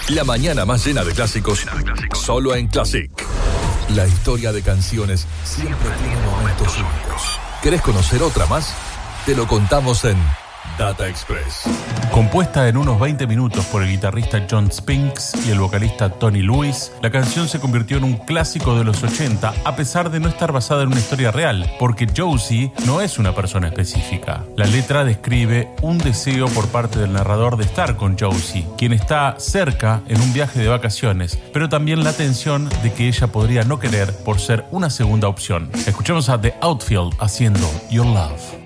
La mañana más llena de clásicos, solo en Classic. La historia de canciones siempre tiene momentos únicos. ¿Querés conocer otra más? Te lo contamos en Data Express. Compuesta en unos 20 minutos por el guitarrista John Spinks y el vocalista Tony Lewis, la canción se convirtió en un clásico de los 80 a pesar de no estar basada en una historia real, porque Josie no es una persona específica. La letra describe un deseo por parte del narrador de estar con Josie, quien está cerca en un viaje de vacaciones, pero también la tensión de que ella podría no querer por ser una segunda opción. Escuchemos a The Outfield haciendo Your Love.